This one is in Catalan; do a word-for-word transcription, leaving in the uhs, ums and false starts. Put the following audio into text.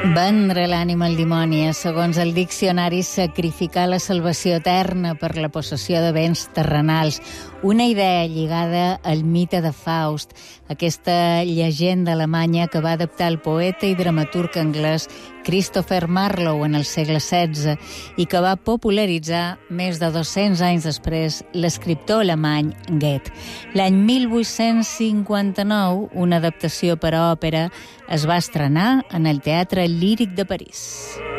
Vendre l'ànima al dimoni és, segons el diccionari, sacrificar la salvació eterna per la possessió de béns terrenals. Una idea lligada al mite de Faust, aquesta llegenda alemanya que va adaptar el poeta i dramaturg anglès Christopher Marlowe en el segle setze i que va popularitzar més de dos-cents anys després l'escriptor alemany Goethe. L'any mil vuit-cents cinquanta-nou, una adaptació per a òpera es va estrenar en el Teatre Líric de París.